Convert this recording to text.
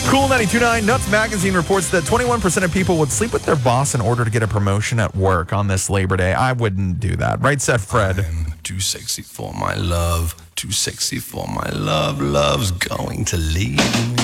Cool 92.9 Nuts Magazine reports that 21% of people would sleep with their boss in order to get a promotion at work on this Labor Day. I wouldn't do that. Right, Seth Fred? I'm too sexy for my love. Too sexy for my love. Love's going to leave me.